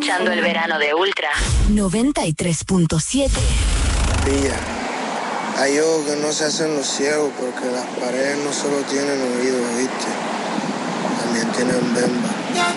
escuchando el verano de Ultra 93.7. Pilla, hay ojos que no se hacen los ciegos porque las paredes no solo tienen oídos, ¿viste? También tienen bemba.